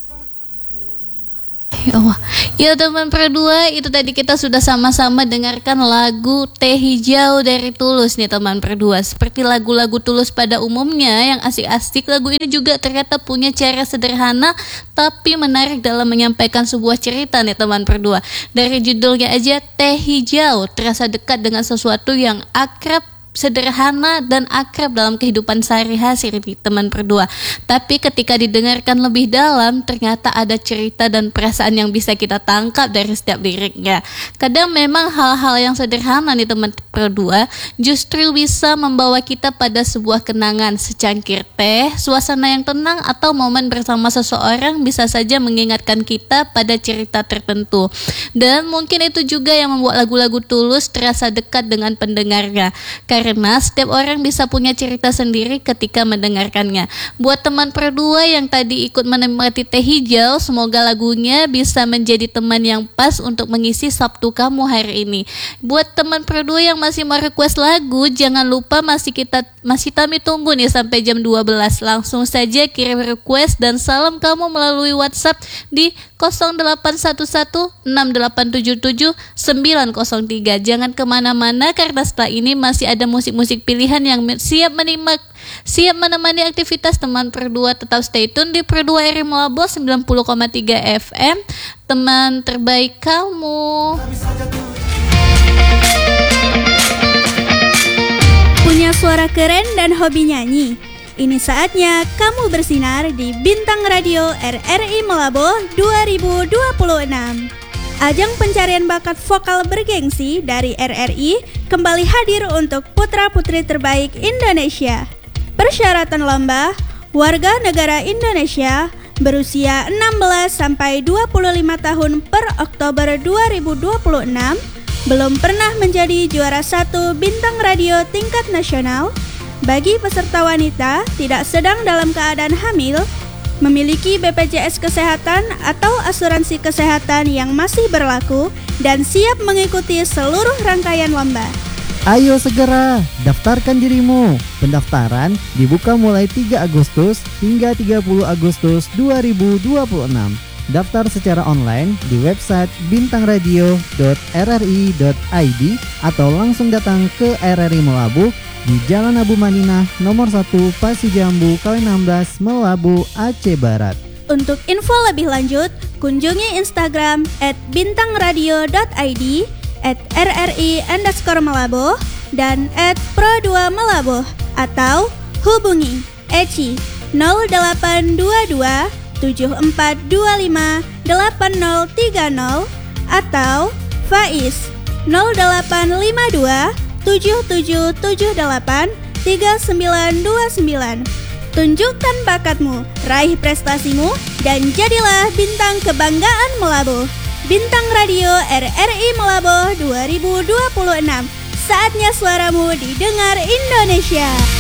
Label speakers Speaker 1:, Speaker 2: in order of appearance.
Speaker 1: Wah, ya teman berdua, itu tadi kita sudah sama-sama dengarkan lagu Teh Hijau dari Tulus nih teman berdua. Seperti lagu-lagu Tulus pada umumnya yang asik-asik, lagu ini juga ternyata punya cara sederhana tapi menarik dalam menyampaikan sebuah cerita nih teman berdua. Dari judulnya aja Teh Hijau, terasa dekat dengan sesuatu yang akrab, sederhana dan akrab dalam kehidupan sehari-hari teman berdua. Tapi ketika didengarkan lebih dalam, ternyata ada cerita dan perasaan yang bisa kita tangkap dari setiap liriknya. Kadang memang hal-hal yang sederhana nih teman berdua justru bisa membawa kita pada sebuah kenangan. Secangkir teh, suasana yang tenang, atau momen bersama seseorang bisa saja mengingatkan kita pada cerita tertentu. Dan mungkin itu juga yang membuat lagu-lagu Tulus terasa dekat dengan pendengarnya, karena setiap orang bisa punya cerita sendiri ketika mendengarkannya. Buat teman berdua yang tadi ikut menikmati Teh Hijau, semoga lagunya bisa menjadi teman yang pas untuk mengisi Sabtu kamu hari ini. Buat teman berdua yang masih mau request lagu, jangan lupa masih kami tunggu nih sampai jam 12. Langsung saja kirim request dan salam kamu melalui WhatsApp di 08116877 903. Jangan kemana-mana karena setelah ini masih ada musik-musik pilihan yang siap menemani aktivitas teman berdua. Tetap stay tune di Pro 2 RRI Malabo 90,3 FM, teman terbaik kamu.
Speaker 2: Punya suara keren dan hobi nyanyi? Ini saatnya kamu bersinar di Bintang Radio RRI Malabo 2026. Ajang pencarian bakat vokal bergengsi dari RRI kembali hadir untuk putra-putri terbaik Indonesia. Persyaratan lomba, warga negara Indonesia berusia 16 sampai 25 tahun per Oktober 2026, belum pernah menjadi juara 1 bintang radio tingkat nasional. Bagi peserta wanita tidak sedang dalam keadaan hamil, memiliki BPJS Kesehatan atau asuransi kesehatan yang masih berlaku, dan siap mengikuti seluruh rangkaian lomba.
Speaker 3: Ayo segera daftarkan dirimu. Pendaftaran dibuka mulai 3 Agustus hingga 30 Agustus 2026. Daftar secara online di website bintangradio.rri.id atau langsung datang ke RRI Melabu di Jalan Abu Madinah nomor 1 Pasijambu K16 Melabu, Aceh Barat.
Speaker 2: Untuk info lebih lanjut, kunjungi Instagram @bintangradio.id, @rri_Malabo, dan @pro2malabo, atau hubungi Eci 0822 7425 8030 atau Faiz 0852 7778 3929. Tunjukkan bakatmu, raih prestasimu, dan jadilah bintang kebanggaan Malabo. Bintang Radio RRI Malabo 2026. Saatnya suaramu didengar Indonesia.